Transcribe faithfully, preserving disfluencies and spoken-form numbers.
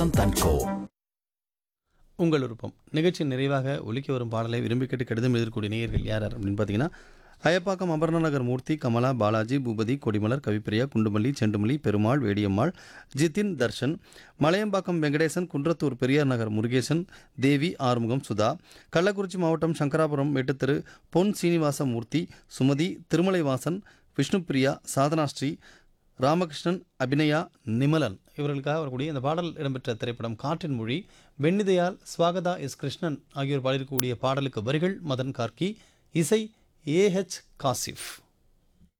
தன்கோ. உங்கள் விருப்பம் நிகழ்ச்சியின் நிறைவாக ஒலிக்க வரும் பாடலை விரும்பி கேட்டு கடிதம் எழுதக்கூடிய நேயர்கள் யார் யார் அப்படின்னு பார்த்தீங்கன்னா, அயப்பாக்கம் அபர்ணா நகர் மூர்த்தி, கமலா, பாலாஜி, பூபதி, கொடிமலர், கவிப்பிரியா, குண்டுமல்லி, செண்டுமல்லி, பெருமாள், வேடியம்மாள், ஜிதின், தர்ஷன், மலையம்பாக்கம் வெங்கடேசன், குன்றத்தூர் பெரியார் நகர் முருகேசன், தேவி, ஆறுமுகம், சுதா, கள்ளக்குறிச்சி மாவட்டம் சங்கராபுரம் மேட்டுத்தெரு பொன் சீனிவாச மூர்த்தி, சுமதி, திருமலைவாசன், விஷ்ணுபிரியா, சாதனாஸ்ரீ, ராமகிருஷ்ணன், அபிநயா, நிமலன் இவர்களுக்காக வரக்கூடிய இந்த பாடல் இடம்பெற்ற திரைப்படம் காற்றின் மொழி. வெண்ணிதயால், ஸ்வாகதா எஸ் கிருஷ்ணன் ஆகியோர் பாடியிருக்கக்கூடிய பாடலுக்கு வரிகள் மதன் கார்கி, இசை ஏ ஹெச் காசிஃப்.